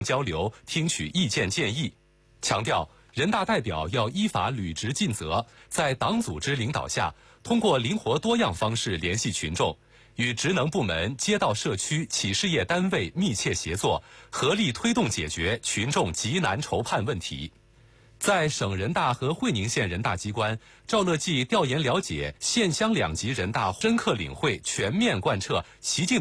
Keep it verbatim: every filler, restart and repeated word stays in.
交流，听取意见建议，强调人大代表要依法履职尽责，在党组织领导下，通过灵活多样方式联系群众，与职能部门、街道社区、企事业单位密切协作，合力推动解决群众急难愁盼问题。在省人大和会宁县人大机关，赵乐际调研了解县乡两级人大深刻领会、全面贯彻习近